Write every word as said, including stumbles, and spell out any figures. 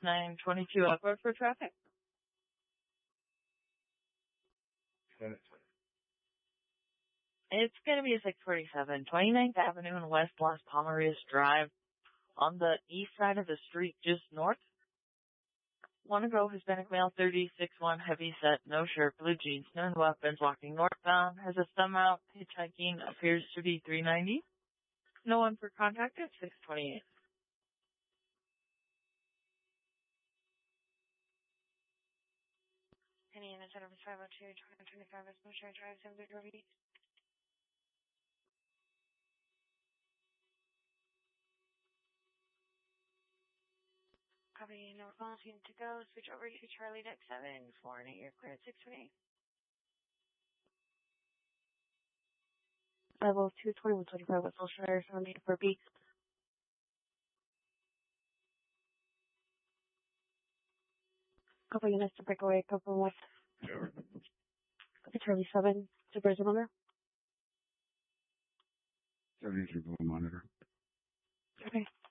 nine twenty-two upward for traffic. It's going to be a six forty-seven, twenty-ninth Avenue and West Las Palmarias Drive on the east side of the street, just north. Want to go Hispanic male, thirty-six one, heavy set, no shirt, blue jeans, no weapons, walking northbound, has a thumb out, hitchhiking, appears to be three ninety. No one for contact at six twenty-eight. Any unit service five oh two, twenty twenty-five, West Wilshire Drive, seven zero eight. Copy, no response, unit to go. Switch over to Charlie Deck seven, four and eight, you're clear at six twenty-eight. Level two, twenty-one twenty-five, West Wilshire, seven eight for B. Couple units to breakaway, couple west. Charlie seven, supervisor number. seventy-three monitor. Okay.